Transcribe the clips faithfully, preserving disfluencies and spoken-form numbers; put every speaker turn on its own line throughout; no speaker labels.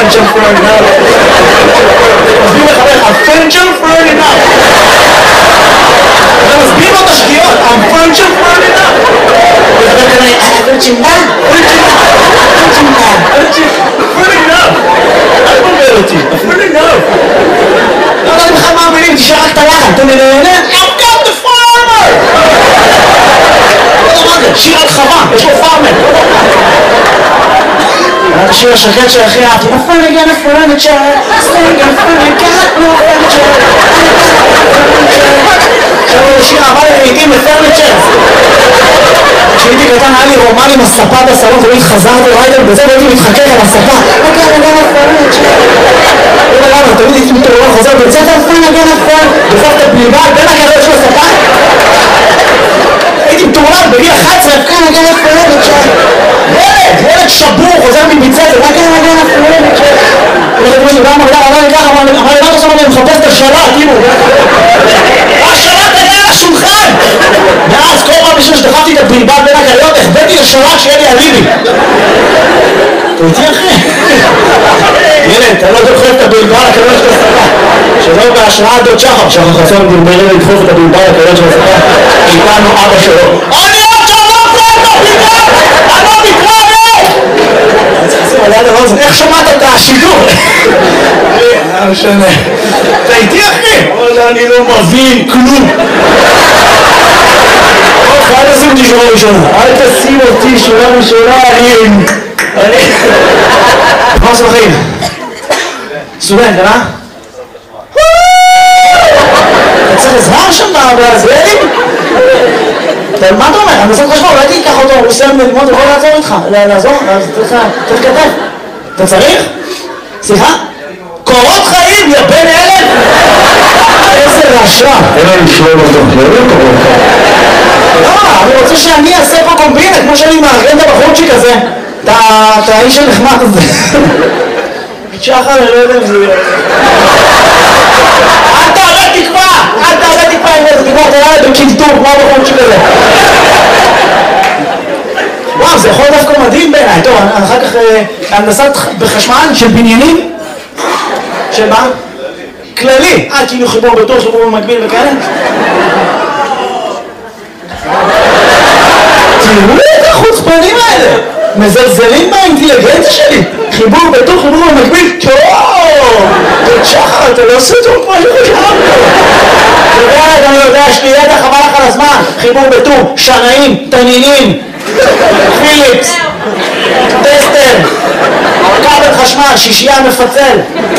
פרנצ'ל פרנינאו. מסביר לחברך, הפרנצ'ל פרנינאו. אתה מסביר לו את השגיאות, הפרנצ'ל פרנינאו. וחבר כנראה, הפרנצ'ינדה? פרנצ'ינדה. פרנינאו. אל תבלבל אותי, הפרנינאו. לא יודעת בכלל מה המילים, תשאר רק את הלחן. תן לי נהנה, I've got the farmer! לא יודע מה זה, שיר על חווה, יש לו פארמר. השיר השקט שהכי אהבתי, A funny gun of furniture, a funny gun of furniture, no furniture. עכשיו הוא שיר אהבה לעיתים לפרניצ'ר. כשהייתי קטן היה לי רומן עם הספה בסלון, תמיד חזרתי ריידר בזה והייתי מתחכך על הספה. A funny gun of furniture. לא יודע למה, תמיד הייתי מתעורר חוזר בית ספר, A funny gun of furniture. דופק את הבלבל בין הגריות של הספה. הייתי מתעורר בגיל אחת עשרה, A funny gun of furniture. ילד, ילד שבור, חוזר מבית ספר, מה כן, מה כן, מה כן, מה כן. ילד מישהו, גם אמר, אמר לי ככה, אמר לי, אמר לי, מה אתה שם, אני מחפש את השלט, כאילו. השלט היה על השולחן! ואז כל פעם בשביל שדחפתי את הבלבל בין הגריות, החבאתי לשלט שיהיה לי אליבי. אתה איתי אחי? ילד, אתה לא דוחף את הבלבל לקריות של הספה. שלא בהשראת דוד שחר, שחר חסון דלברים לדחוף את הבלבל לקריות של הספה. איתנו אבא שלו. אני עוד שלום פה, אני לא מתראה! אני צריך לשים על יד הרוזן, איך שמעת את השידור? לא משנה. אתה איתי אחי? וואלה, אני לא מבין כלום. אל תשים אותי שורה ראשונה. אל תשים אותי שורה ראשונה, אני... אני... מה עושה בחיים? סטודנט, אה? אתה צריך עזרה שם בזבלים? מה אתה אומר? אני עושה חשבון, אולי תיקח אותו, הוא סיים ללמוד, הוא יכול לעזור איתך. לעזור? צריך כתב. אתה צריך? סליחה? קורות חיים, יא בן אלף! איזה רשע! אין לי לשאול אותו, לא קורות חיים. לא, אני רוצה שאני אעשה פה קומבינה, כמו שאני מארגן את הבחורצ'יק הזה. את האיש הנחמד הזה. שחר, אני לא יודע אם זה יהיה. אל תעלה תקווה! אל תעלה תקווה עם איזה תקווה, תראה בקינטור, כמו הבחורצ'יק הזה. וואו, זה יכול דווקא מדהים בעיניי. טוב, אחר כך הנדסת בחשמל של בניינים. של מה? כללי. אה, כאילו חיבור בטוח, חיבור במקביל וכאלה? תראו את החוצפנים האלה! מזלזלים באינטליגנציה שלי! חיבור בטוח, חיבור במקביל, טוב! דוד שחר, אתה לא עושה טוב כמו שחשבנו! אתה יודע, אני יודע, יש לי ידע חבל לך על הזמן! חיבור בטור, שנאים, תנינים, פיליפס, טסטר, כבל חשמל, שישייה מפצל.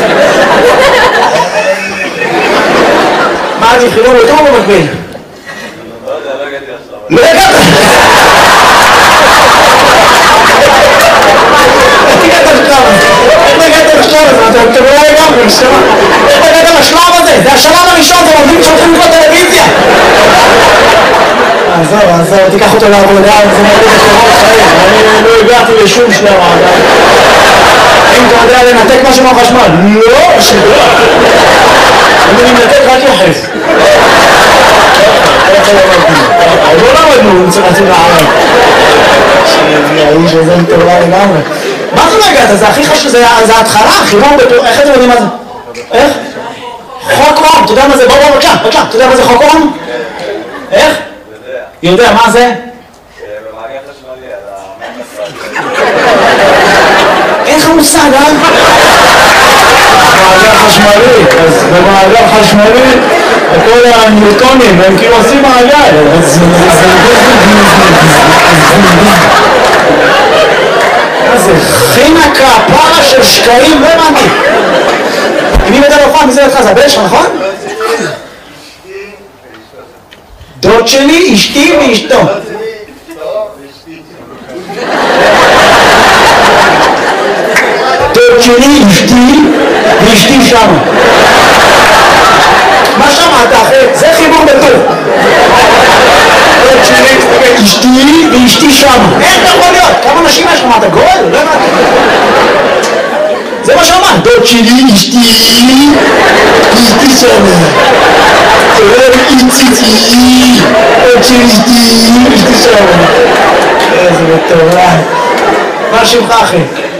מה זה, חיבור בטור או במקביל?
לא יודע, לא הגעתי עכשיו.
לא הגעת! איך הגעת לשלב הזה? איך הגעת לשלב הזה? אתה לא לגמרי, נשמע. איך הגעת לשלב הזה? זה השלב הראשון, זה מוביל שהולכים לקרוא טלוויזיה. עזוב, עזוב, תיקח אותו לעבודה, זה מוביל לקורות חיים. אני לא הגעתי לשום שלב. האם אתה יודע לנתק משהו מהחשמל? לא, שלא. אני מנתק רק יחס. לא למדנו, צריך להציב לערב. שהאיש הזה מטורלה לגמרי. מה זה לא הגעת? זה הכי חשוב, זה ההתחלה, חיבור בטור, איך אתם יודעים מה זה? איך? חוק אום, אתה יודע מה זה? בוא בוא בבקשה, בבקשה, אתה יודע מה זה חוק אום? איך? יודע. יודע, מה זה?
במעגל חשמלי, על המעגל.
אין לך מושג, אה? במעגל חשמלי, אז במעגל חשמלי כל הניוטונים, הם כאילו עושים מעגל. זה חינה כפרה של שקעים, לא הבנתי. אם היא מדע לפעם, מי זה לך? זה הבן שלך, נכון? דוד שלי, אשתי ואשתו. דוד שלי, אשתי ואשתי שם. מה שמעת אחי? זה חיבור בטור. דוד שלי, אשתי ואשתי שם. איך אתה יכול להיות? כמה נשים יש לך? מה אתה גול? לא הבנתי. זה מה שאמרת. דוד שלי, אשתי ואשתי שם. דוד איציצי, דוד שלי, אשתי ואשתי שם. איזה מטורף. מה שמך אחי?